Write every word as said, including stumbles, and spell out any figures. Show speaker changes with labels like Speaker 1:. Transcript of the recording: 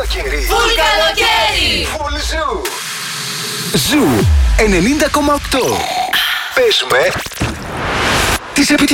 Speaker 1: καλοκαίρι.
Speaker 2: Φουλ καλοκαίρι.
Speaker 1: Φουλ Ζου. Ζου ενενήντα κόμμα οκτώ. Παίζουμε τις επιτυχίες.